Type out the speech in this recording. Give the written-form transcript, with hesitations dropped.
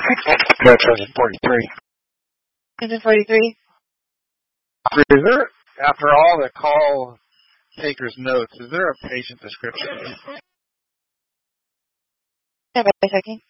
That's 43. Is it 43? Is there, after all the call taker's notes, is there a patient description? Yeah, by checking.